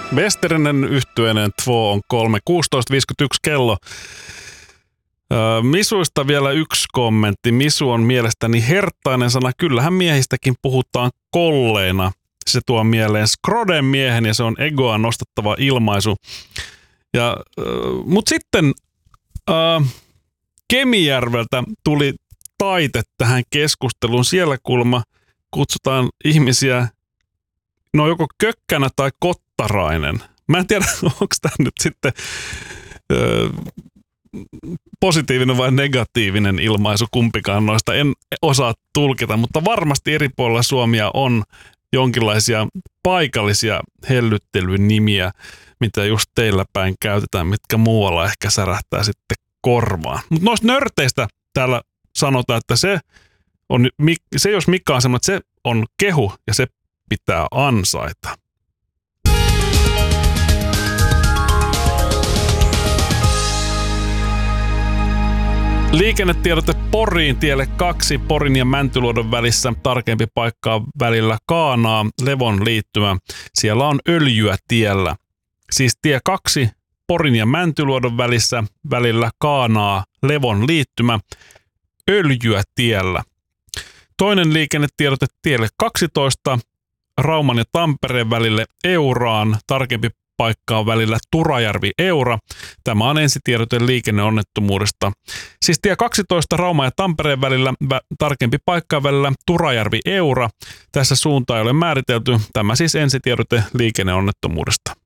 Westerinen yhtyeinen Två on 3, 16.51 kello. Misuista vielä yksi kommentti. Misu on mielestäni herttainen sana. Kyllähän miehistäkin puhutaan kolleina. Se tuo mieleen Skroden miehen ja se on egoa nostattava ilmaisu. Mutta sitten Kemijärveltä tuli taite tähän keskusteluun. Siellä kuulemma kutsutaan ihmisiä joko kökkänä tai kottarainen. Mä en tiedä, onko tämä nyt sitten positiivinen vai negatiivinen ilmaisu, kumpikaan noista. En osaa tulkita, mutta varmasti eri puolilla Suomia on jonkinlaisia paikallisia hellyttelynimiä, mitä just teillä päin käytetään, mitkä muualla ehkä särähtää sitten korvaan. Mutta noista nörteistä täällä sanotaan, että se jos mikä on semmoinen, että se on kehu ja se pitää ansaita. Liikennetiedote Poriin tielle 2 Porin ja Mäntyluodon välissä. Tarkempi paikkaa välillä Kaanaa, Levon liittymä. Siellä on öljyä tiellä. Siis tie 2 Porin ja Mäntyluodon välissä välillä Kaanaa, Levon liittymä. Öljyä tiellä. Toinen liikennetiedote tielle 12 Rauman ja Tampereen välille Euraan. Tarkempi paikkaa välillä Turajärvi-Eura. Tämä on ensitiedote liikenneonnettomuudesta. Siis tie 12 Rauma ja Tampereen välillä, tarkempi paikkaa välillä Turajärvi-Eura. Tässä suuntaa ei ole määritelty. Tämä siis ensitiedote liikenneonnettomuudesta.